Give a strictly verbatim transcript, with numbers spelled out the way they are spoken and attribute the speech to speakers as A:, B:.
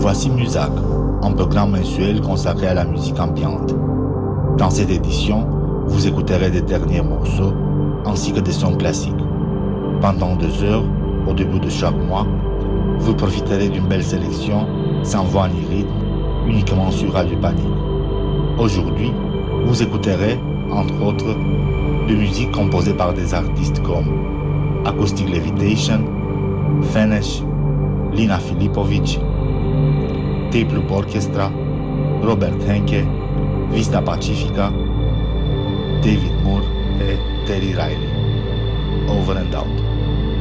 A: Voici Musac, un programme mensuel consacré à la musique ambiante. Dans cette édition, vous écouterez des derniers morceaux ainsi que des sons classiques. Pendant deux heures, au début de chaque mois, vous profiterez d'une belle sélection, sans voix ni rythme, uniquement sur Radio Panique. Aujourd'hui, vous écouterez, entre autres, de musique composée par des artistes comme Acoustic Levitation, Fenesh, Lina Filipovic, Tape Loop Orchestra, Robert Henke, Vista Pacifica, David Moore et Terry Riley. Over and out.